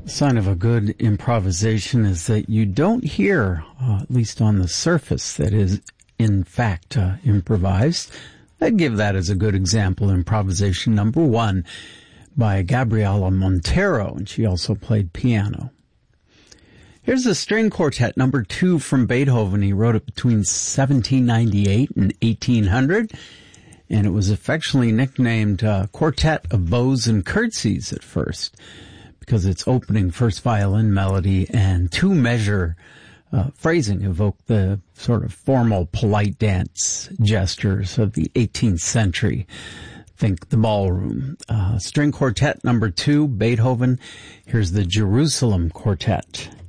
Sign of a good improvisation is that you don't hear, at least on the surface, that is in fact improvised. I'd give that as a good example. Improvisation number 1 by Gabriela Montero, and she also played piano. Here's a string quartet number 2 from Beethoven. He wrote it between 1798 and 1800, and it was affectionately nicknamed Quartet of Bows and Curtsies at first, because its opening first violin melody and 2-measure phrasing evoke the sort of formal, polite dance gestures of the 18th century. Think the ballroom. String quartet number 2, Beethoven. Here's the Jerusalem Quartet.